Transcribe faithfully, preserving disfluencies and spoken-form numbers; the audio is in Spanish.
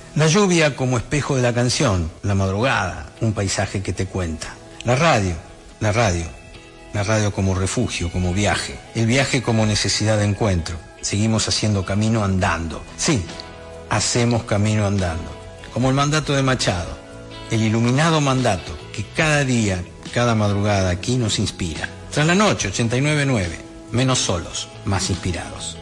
La lluvia como espejo de la canción, la madrugada, un paisaje que te cuenta. La radio, la radio, la radio como refugio, como viaje. El viaje como necesidad de encuentro. Seguimos haciendo camino andando. Sí, hacemos camino andando. Como el mandato de Machado, el iluminado mandato que cada día, cada madrugada aquí nos inspira. Tras la noche, ochenta y nueve punto nueve, menos solos, más inspirados.